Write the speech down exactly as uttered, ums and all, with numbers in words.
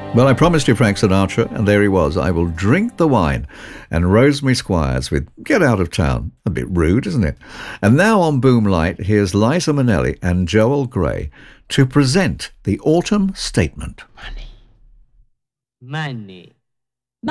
Well, I promised you Frank Sinatra, and there he was. I will drink the wine. And Rosemary Squires with Get Out of Town. A bit rude, isn't it? And now on Boomlight, here's Liza Minnelli and Joel Grey to present the Autumn Statement. Money. Money.